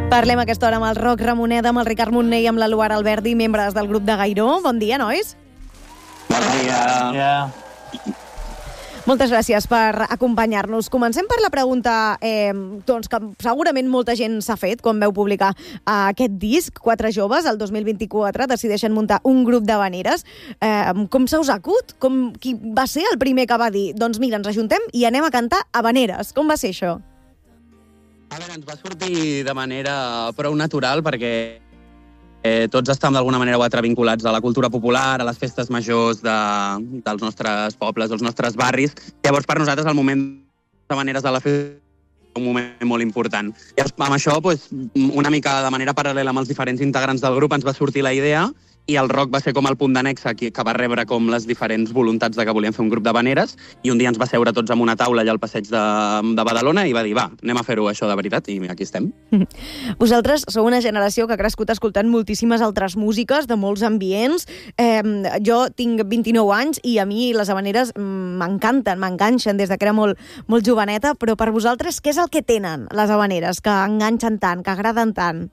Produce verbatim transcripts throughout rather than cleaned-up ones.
Parlem a aquesta hora amb el Roc Ramoneda, amb el Ricard Montner i amb l'Eluard Alberdi, membres del grup de Gairó. Bon dia, nois. Bon dia. Yeah. Moltes gràcies per acompanyar-nos. Comencem per la pregunta eh, doncs, que segurament molta gent s'ha fet quan veu publicar eh, aquest disc. Quatre joves, el dos mil vint-i-quatre, decideixen muntar un grup d'havaneres. Eh, com se us acut? Com, qui va ser el primer que va dir doncs mira, ens ajuntem i anem a cantar havaneres? Com va ser això? A veure, ens va sortir de manera prou natural perquè eh, tots estem d'alguna manera o altra vinculats a la cultura popular, a les festes majors de, dels nostres pobles, dels nostres barris. Llavors, per nosaltres, el moment de havaneres de la festa és un moment molt important. Llavors, amb això, doncs, una mica de manera paral·lela amb els diferents integrants del grup, ens va sortir la idea i el rock va ser com el punt d'annexa que va rebre com les diferents voluntats de que volíem fer un grup d'havaneres i un dia ens va seure tots en una taula allà al passeig de, de Badalona i va dir, va, anem a fer-ho això de veritat i aquí estem. Vosaltres sou una generació que ha crescut escoltant moltíssimes altres músiques de molts ambients. Eh, jo tinc vint-i-nou anys i a mi les havaneres m'encanten, m'enganxen des de que era molt, molt joveneta, però per vosaltres què és el que tenen les havaneres que enganxen tant, que agraden tant?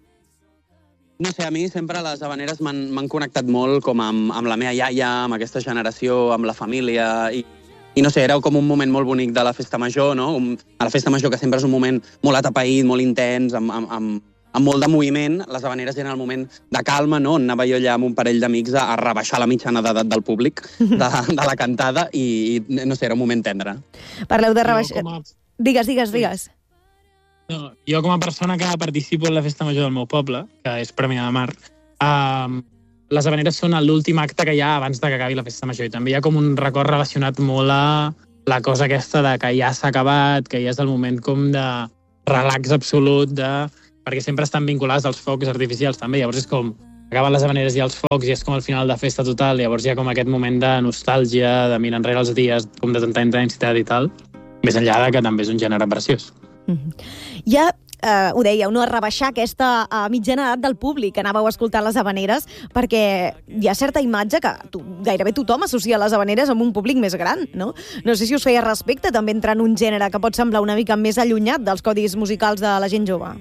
No sé, a mi sempre les havaneres m'han connectat molt com amb, amb la meva iaia, amb aquesta generació, amb la família i, i no sé, era com un moment molt bonic de la festa major, no? A la festa major, que sempre és un moment molt atapeït, molt intens, amb, amb, amb, amb molt de moviment, les havaneres eren el moment de calma, no? On anava jo allà amb un parell d'amics a, a rebaixar la mitjana d'edat del públic de, de la cantada i, i, no sé, era un moment tendre. Parleu de rebaixar... A... Digues, digues, digues. No, jo com a persona que participo en la festa major del meu poble, que és Premià de Mar, eh, les havaneres són l'últim acte que hi ha abans de que acabi la festa major i també hi ha com un record relacionat molt a la cosa aquesta de que ja s'ha acabat, que ja és el moment com de relax absolut, de... perquè sempre estan vinculades als focs artificials també, llavors és com acaben les havaneres i els focs i és com el final de festa total, llavors hi ha com aquest moment de nostàlgia, de mirar enrere els dies, com de tanta intensitat i tal, més enllà de que també és un gènere preciós. Ja, eh, ho dèieu, no? A rebaixar aquesta uh, mitjana edat del públic que anàveu a escoltar les havaneres, perquè hi ha certa imatge que tu, gairebé tothom associa les havaneres amb un públic més gran, no? No sé si us feia respecte també entrar en un gènere que pot semblar una mica més allunyat dels codis musicals de la gent jove.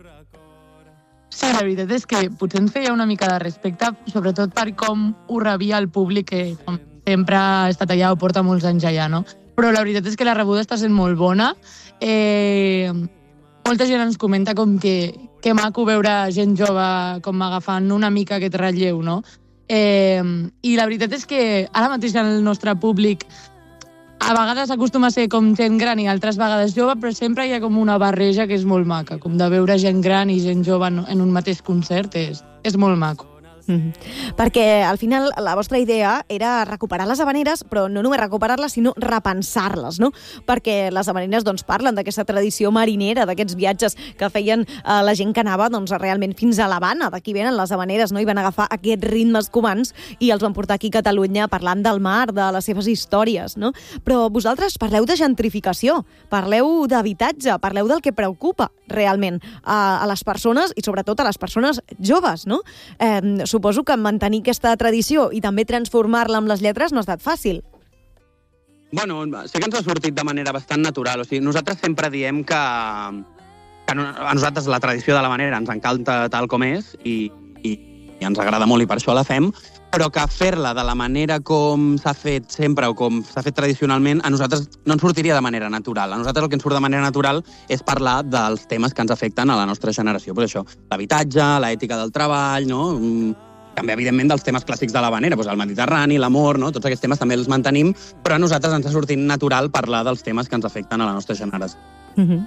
Sí, la veritat és que potser ens feia una mica de respecte, sobretot per com ho rebia el públic, que com sempre ha estat allà o porta molts anys allà, no? Però la veritat és que la rebuda està sent molt bona. Eh, molta gent ens comenta com que, que maco veure gent jove com agafant una mica aquest relleu, no? Eh, I la veritat és que ara mateix el nostre públic a vegades acostuma a ser com gent gran i altres vegades jove, però sempre hi ha com una barreja que és molt maca, com de veure gent gran i gent jove en un mateix concert, és, és molt maco. Mm-hmm. Perquè al final la vostra idea era recuperar les havaneres, però no només recuperar-les, sinó repensar-les, no? Perquè les havaneres doncs, parlen d'aquesta tradició marinera, d'aquests viatges que feien eh, la gent que anava doncs, realment fins a l'Havana. D'aquí venen les havaneres, no? I van agafar aquests ritmes cubans i els van portar aquí a Catalunya parlant del mar, de les seves històries, no? Però vosaltres parleu de gentrificació, parleu d'habitatge, parleu del que preocupa realment a, a les persones i sobretot a les persones joves, no? Eh, Suposo que mantenir aquesta tradició i també transformar-la amb les lletres no ha estat fàcil. Bueno, sí que ens ha sortit de manera bastant natural. O sigui, nosaltres sempre diem que, que a nosaltres la tradició de l'havanera ens encanta tal com és i, i, i ens agrada molt i per això la fem, però que fer-la de la manera com s'ha fet sempre o com s'ha fet tradicionalment, a nosaltres no ens sortiria de manera natural. A nosaltres el que ens surt de manera natural és parlar dels temes que ens afecten a la nostra generació. Per això, l'habitatge, l'ètica del treball, no? També, evidentment, dels temes clàssics de l'havanera, doncs el Mediterrani, l'amor, no? Tots aquests temes també els mantenim, però a nosaltres ens ha sortit natural parlar dels temes que ens afecten a la nostra generació. Mm-hmm.